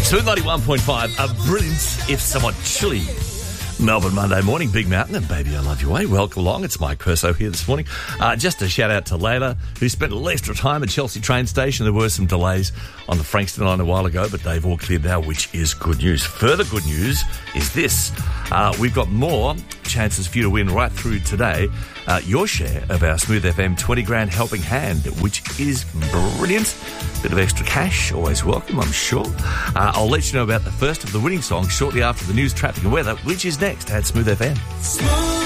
Smooth 91.5, a brilliant, if somewhat chilly, Melbourne Monday morning. Big Mountain and Baby I Love Your Way. Welcome along. It's Mike Perso here this morning. Just a shout out to Layla, who spent a little extra time at Chelsea train station. There were some delays on the Frankston line a while ago, but they've all cleared now, which is good news. Further good news is this. We've got more chances for you to win right through today. Your share of our Smooth FM 20 grand helping hand, which is brilliant. Bit of extra cash, always welcome, I'm sure. I'll let you know about the first of the winning songs shortly after the news, traffic and weather, which is next at Smooth FM. Smooth.